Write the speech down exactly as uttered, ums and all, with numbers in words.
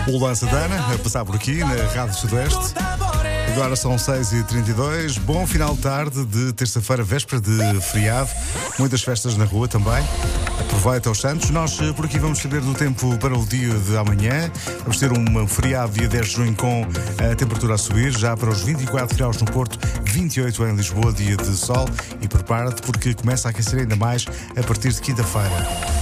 O Luan Santana a passar por aqui na Rádio Sudoeste. Agora são seis e trinta e dois. Bom final de tarde de terça-feira, véspera de feriado. Muitas festas na rua também. Aproveita os santos. Nós por aqui vamos saber do tempo para o dia de amanhã. Vamos ter um feriado dia dez de junho com a temperatura a subir, já para os vinte e quatro graus no Porto, vinte e oito em Lisboa, dia de sol. E prepara-te porque começa a aquecer ainda mais a partir de quinta-feira.